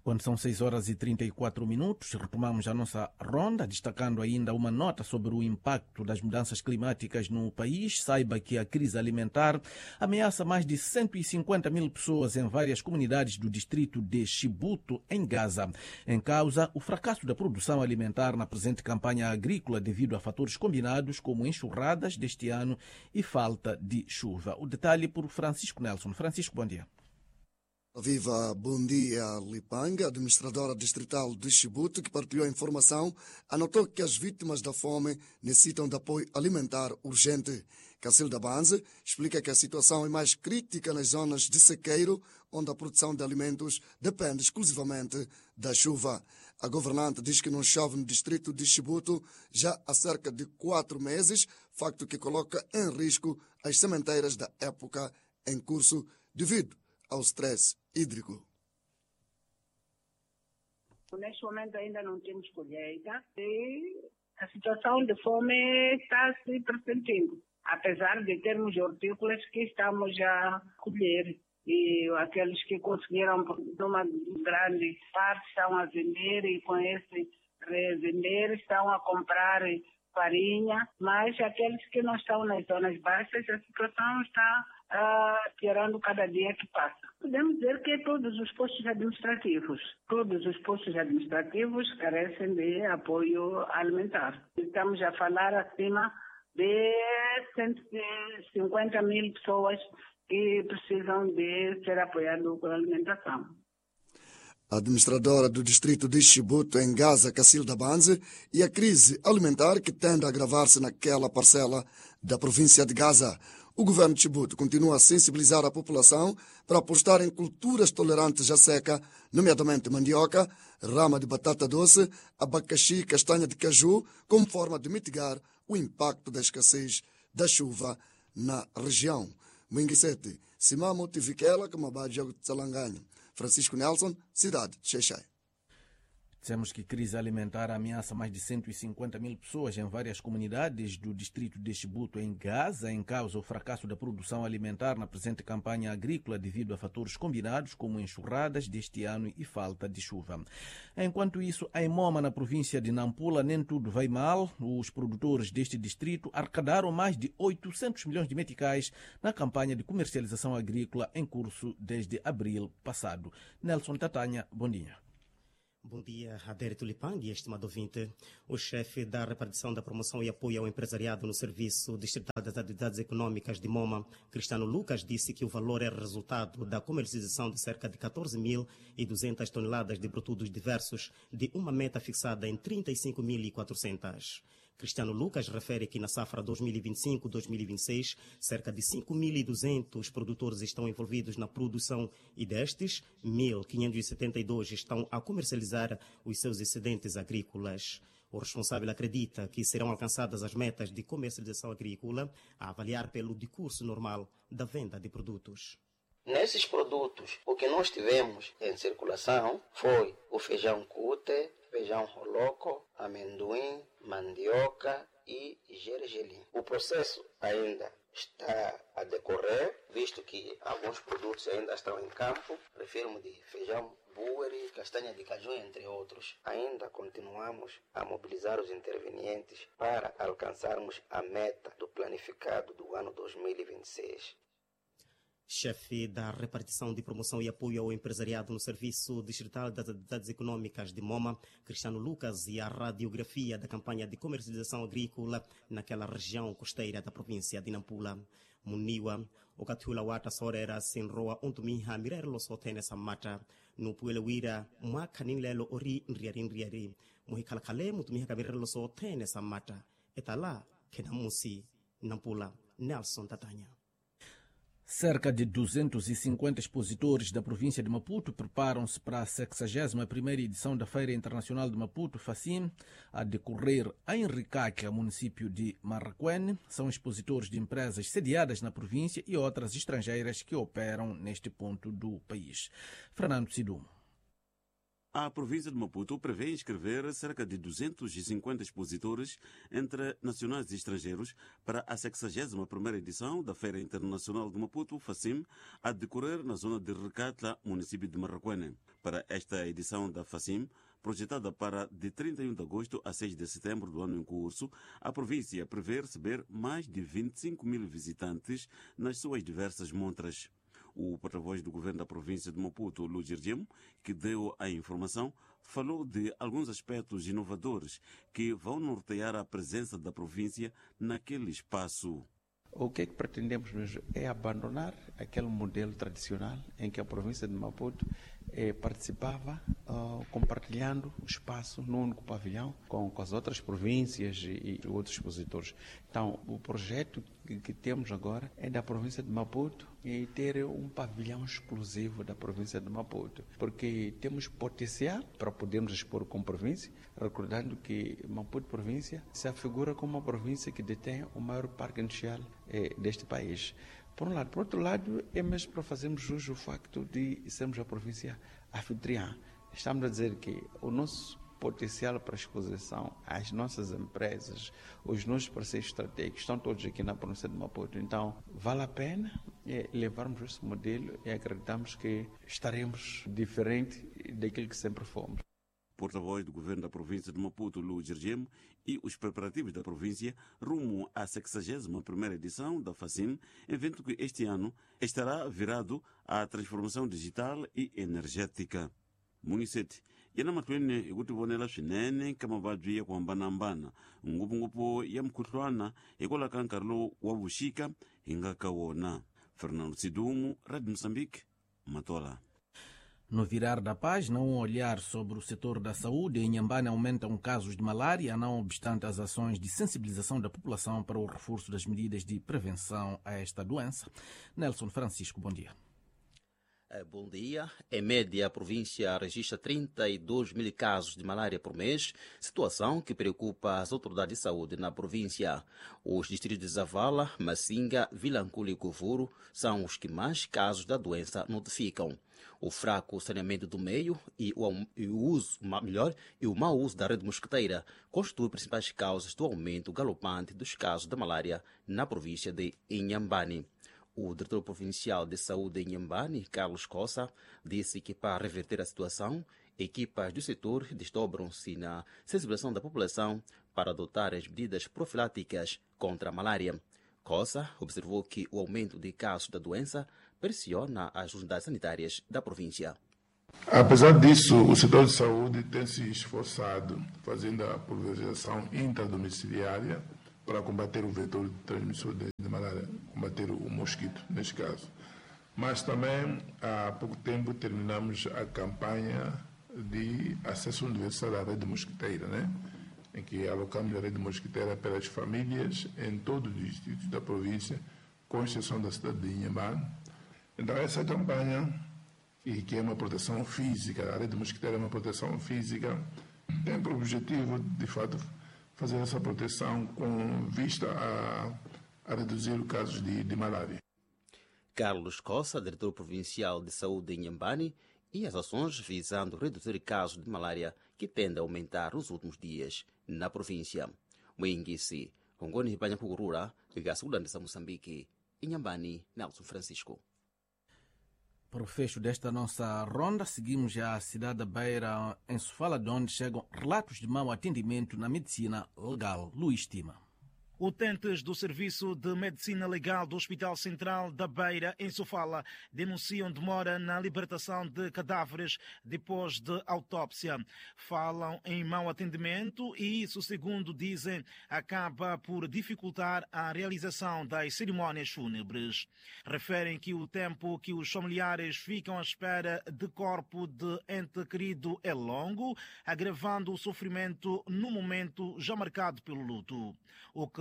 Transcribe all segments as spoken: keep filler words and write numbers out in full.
Quando são seis horas e trinta e quatro minutos, retomamos a nossa ronda, destacando ainda uma nota sobre o impacto das mudanças climáticas no país. Saiba que a crise alimentar ameaça mais de cento e cinquenta mil pessoas em várias comunidades do distrito de Chibuto, em Gaza. Em causa, o fracasso da produção alimentar na presente campanha agrícola devido a fatores combinados como enxurradas deste ano e falta de chuva. O detalhe por Francisco Nelson. Francisco, bom dia. Viva, bom dia. Lipanga, administradora distrital de Chibuto, que partilhou a informação, anotou que as vítimas da fome necessitam de apoio alimentar urgente. Cacilda Banze explica que a situação é mais crítica nas zonas de sequeiro, onde a produção de alimentos depende exclusivamente da chuva. A governante diz que não chove no distrito de Chibuto já há cerca de quatro meses, facto que coloca em risco as sementeiras da época em curso devido ao stress hídrico. Neste momento ainda não temos colheita e a situação de fome está se pressentindo, apesar de termos hortícolas que estamos a colher e aqueles que conseguiram uma grande parte estão a vender e com esse revender estão a comprar farinha, mas aqueles que não estão nas zonas baixas a situação está Uh, piorando cada dia que passa. Podemos dizer que todos os postos administrativos, todos os postos administrativos carecem de apoio alimentar. Estamos a falar acima de cento e cinquenta mil pessoas que precisam de ser apoiadas com alimentação. A administradora do distrito de Chibuto, em Gaza, Cacilda Banze, e a crise alimentar que tende a agravar-se naquela parcela da província de Gaza. O governo de Chibuto continua a sensibilizar a população para apostar em culturas tolerantes à seca, nomeadamente mandioca, rama de batata doce, abacaxi e castanha de caju, como forma de mitigar o impacto da escassez da chuva na região. Mwingisete, Simamo Tivikela, Kamabadia Tsalanganho. Francisco Nelson, cidade de Xexai. Dizemos que crise alimentar ameaça mais de cento e cinquenta mil pessoas em várias comunidades do distrito de Chibuto, em Gaza, em causa o fracasso da produção alimentar na presente campanha agrícola devido a fatores combinados como enxurradas deste ano e falta de chuva. Enquanto isso, em Moma, na província de Nampula, nem tudo vai mal. Os produtores deste distrito arrecadaram mais de oitocentos milhões de meticais na campanha de comercialização agrícola em curso desde abril passado. Nelson Tatanha, bom dia. Bom dia, Adérito Lipang, estimado ouvinte. O chefe da repartição da promoção e apoio ao empresariado no Serviço Distrital das Atividades Econômicas de Moma, Cristiano Lucas, disse que o valor é resultado da comercialização de cerca de catorze mil e duzentas toneladas de produtos diversos, de uma meta fixada em trinta e cinco mil e quatrocentas. Cristiano Lucas refere que na safra dois mil e vinte e cinco dois mil e vinte e seis, cerca de cinco mil e duzentos produtores estão envolvidos na produção e destes, mil quinhentos e setenta e dois estão a comercializar os seus excedentes agrícolas. O responsável acredita que serão alcançadas as metas de comercialização agrícola, a avaliar pelo decurso normal da venda de produtos. Nesses produtos, o que nós tivemos em circulação foi o feijão cute, feijão roloco, amendoim, mandioca e gergelim. O processo ainda está a decorrer, visto que alguns produtos ainda estão em campo. Refiro-me de feijão bueri, castanha de caju, entre outros. Ainda continuamos a mobilizar os intervenientes para alcançarmos a meta do planificado do ano dois mil e vinte e seis. Chefe da repartição de promoção e apoio ao empresariado no Serviço Distrital das Atividades Econômicas de Moma, Cristiano Lucas, e a radiografia da campanha de comercialização agrícola naquela região costeira da província de Nampula. Muniwa, o Katula Wata Sorera, Sinroa, Untumiha, Mirelo Sotene Samata, no Puelewira, Makaninlelo Ori, Nriarin Riari, Muhikalakale, Mutumiha Kabirelo Sotene Samata, Etala, Kenamusi, Nampula, Nelson Tatanya. Cerca de duzentos e cinquenta expositores da província de Maputo preparam-se para a sexagésima primeira edição da Feira Internacional de Maputo, FACIM, a decorrer em Ricaca, município de Marraquene. São expositores de empresas sediadas na província e outras estrangeiras que operam neste ponto do país. Fernando Sidum. A província de Maputo prevê inscrever cerca de duzentos e cinquenta expositores entre nacionais e estrangeiros para a sexagésima primeira edição da Feira Internacional de Maputo, FACIM, a decorrer na zona de Recatla, município de Marraquene. Para esta edição da FACIM, projetada para de trinta e um de agosto a seis de setembro do ano em curso, a província prevê receber mais de vinte e cinco mil visitantes nas suas diversas montras. O porta-voz do governo da província de Maputo, Luís Girgemo, que deu a informação, falou de alguns aspectos inovadores que vão nortear a presença da província naquele espaço. O que é que pretendemos mesmo é abandonar aquele modelo tradicional em que a província de Maputo eh, participava uh, compartilhando o espaço num único pavilhão com, com as outras províncias e, e outros expositores. Então, o projeto que, que temos agora é da província de Maputo e ter um pavilhão exclusivo da província de Maputo, porque temos potencial para podermos expor como província, recordando que Maputo província se afigura como uma província que detém o maior parque industrial eh, deste país. Por um lado. Por outro lado, é mesmo para fazermos jus ao facto de sermos a província anfitriã. Estamos a dizer que o nosso potencial para exposição, as nossas empresas, os nossos parceiros estratégicos estão todos aqui na província de Maputo. Então, vale a pena é, levarmos esse modelo e acreditamos que estaremos diferente daquilo que sempre fomos. Porta-voz do governo da província de Maputo, Luís Girgemo, e os preparativos da província rumo à sexagésima primeira edição da FACIM, evento que este ano estará virado à transformação digital e energética. Municete, yana matwene ikutivonela swinene kama vabyi ya kuhambanahambana ngopongopô ya mkhuhlwana hikwalaka nkarhi lowu wa vuxika hi nga ka wona. Fernando Sidumo, Rádio Moçambique, Matola. No virar da página, um olhar sobre o setor da saúde. Em Inhambane aumentam casos de malária, não obstante as ações de sensibilização da população para o reforço das medidas de prevenção a esta doença. Nelson Francisco, bom dia. Bom dia. Em média, a província registra trinta e dois mil casos de malária por mês, situação que preocupa as autoridades de saúde na província. Os distritos de Zavala, Massinga, Vilanculo e Covuro são os que mais casos da doença notificam. O fraco saneamento do meio e o, e o uso, melhor, e o mau uso da rede mosquiteira constituem principais causas do aumento galopante dos casos da malária na província de Inhambane. O diretor provincial de saúde de Inhambane, Carlos Cossa, disse que para reverter a situação, equipas do setor desdobram-se na sensibilização da população para adotar as medidas profiláticas contra a malária. Cossa observou que o aumento de casos da doença pressiona as unidades sanitárias da província. Apesar disso, o setor de saúde tem se esforçado fazendo a pulverização intradomiciliária para combater o vetor de transmissão de, de malária, combater o mosquito, neste caso. Mas também, há pouco tempo, terminamos a campanha de acesso universal à rede mosquiteira, né? Em que alocamos a rede mosquiteira pelas famílias em todos os distritos da província, com exceção da cidade de Inhambane. Então, essa campanha, e que é uma proteção física, a rede mosquiteira é uma proteção física, tem por objetivo, de fato, fazer essa proteção com vista a, a reduzir os casos de, de malária. Carlos Cossa, diretor provincial de saúde de Inhambane, e as ações visando reduzir casos de malária que tendem a aumentar nos últimos dias na província. Moinguisi, Rongoni Ribanha Pugurura, Gassulan de Moçambique, Inhambane, Nelson Francisco. Para o fecho desta nossa ronda, seguimos já a cidade da Beira, em Sofala, de onde chegam relatos de mau atendimento na medicina legal. Luís Tima. Utentes do Serviço de Medicina Legal do Hospital Central da Beira, em Sofala, denunciam demora na libertação de cadáveres depois de autópsia. Falam em mau atendimento e isso, segundo dizem, acaba por dificultar a realização das cerimônias fúnebres. Referem que o tempo que os familiares ficam à espera de corpo de ente querido é longo, agravando o sofrimento no momento já marcado pelo luto. O que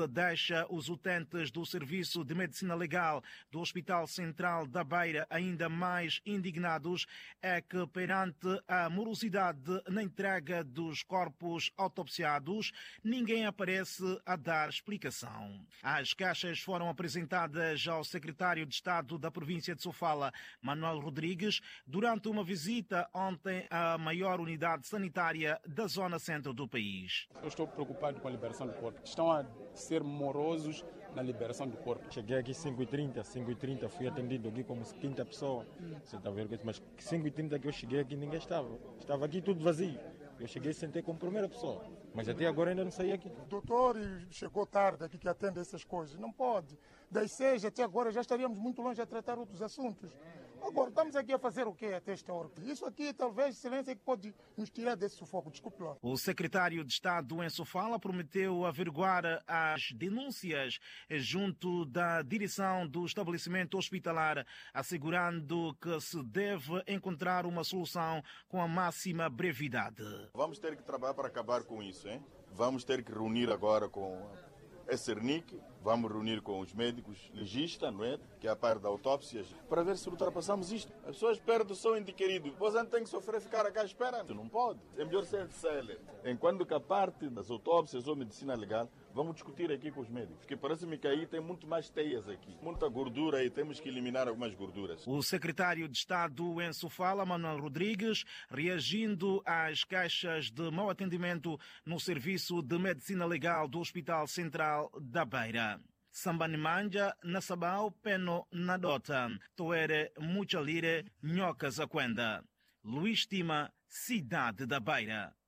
que deixa os utentes do Serviço de Medicina Legal do Hospital Central da Beira ainda mais indignados é que, perante a morosidade na entrega dos corpos autopsiados, ninguém aparece a dar explicação. As queixas foram apresentadas ao secretário de Estado da província de Sofala, Manuel Rodrigues, durante uma visita ontem à maior unidade sanitária da zona centro do país. Eu estou preocupado com a liberação do corpo. Estão a ser morosos na liberação do corpo. Cheguei aqui cinco e trinta, cinco e trinta, fui atendido aqui como quinta pessoa. Você está vendo? Mas cinco e trinta que eu cheguei aqui ninguém estava. Estava aqui tudo vazio. Eu cheguei e sentei como primeira pessoa. Mas até agora ainda não saí aqui. O doutor chegou tarde aqui que atende essas coisas. Não pode. Das seis até agora já estaríamos muito longe a tratar outros assuntos. Agora, estamos aqui a fazer o quê até esta hora? Isso aqui, talvez, excelência, que pode nos tirar desse sufoco. Desculpe lá. O secretário de Estado em Sofala prometeu averiguar as denúncias junto da direção do estabelecimento hospitalar, assegurando que se deve encontrar uma solução com a máxima brevidade. Vamos ter que trabalhar para acabar com isso, hein? Vamos ter que reunir agora com a Cernic, vamos reunir com os médicos legistas, não é? Que é a parte da autópsias, para ver se ultrapassamos isto. As pessoas perdem o seu ente querido, depois a gente tem que sofrer ficar aqui à espera. Não pode. É melhor ser célere. Enquanto que a parte das autópsias ou medicina legal, vamos discutir aqui com os médicos, porque parece-me que aí tem muito mais teias aqui, muita gordura e temos que eliminar algumas gorduras. O secretário de Estado em Sofala, Manuel Rodrigues, reagindo às queixas de mau atendimento no Serviço de Medicina Legal do Hospital Central da Beira. Sambanimanja, Nassabau, Peno, Nadota, Toere, Muchalire, Nhoca, Zaquenda. Luís Tima, Cidade da Beira.